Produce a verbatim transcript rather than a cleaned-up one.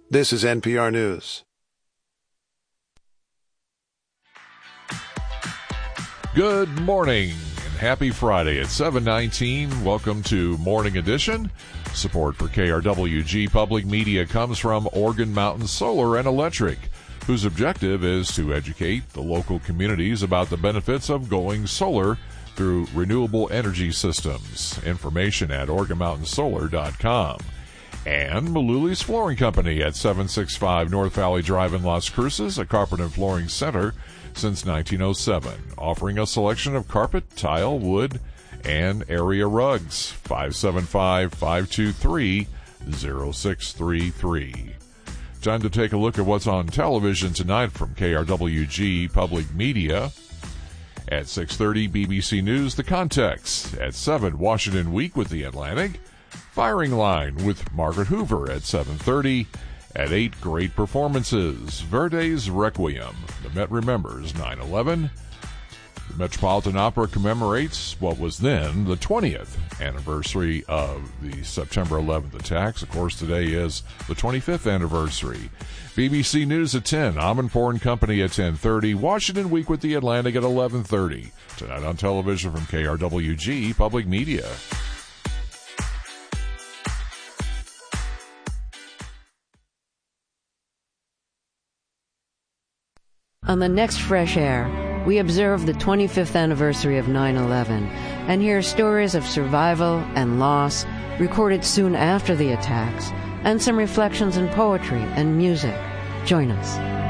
This is N P R News. Good morning and happy Friday at seven nineteen. Welcome to Morning Edition. Support for K R W G Public Media comes from Organ Mountain Solar and Electric, whose objective is to educate the local communities about the benefits of going solar through renewable energy systems. Information at organ mountain solar dot com. And Maluli's Flooring Company at seven sixty-five North Valley Drive in Las Cruces, a carpet and flooring center since nineteen oh seven, offering a selection of carpet, tile, wood, and area rugs. five seven five, five two three, zero six three three. Time to take a look at what's on television tonight from K R W G Public Media. At six thirty, B B C News, The Context. At seven, Washington Week with The Atlantic. Firing Line with Margaret Hoover at seven thirty. At eight, Great Performances. Verdi's Requiem. The Met remembers nine eleven. The Metropolitan Opera commemorates what was then the twentieth anniversary of the September eleventh attacks. Of course, today is the twenty-fifth anniversary. B B C News at ten, Amanpour and Company at ten thirty, Washington Week with The Atlantic at eleven thirty. Tonight on television from K R W G Public Media. On the next Fresh Air, we observe the twenty-fifth anniversary of nine eleven and hear stories of survival and loss recorded soon after the attacks, and some reflections in poetry and music. Join us.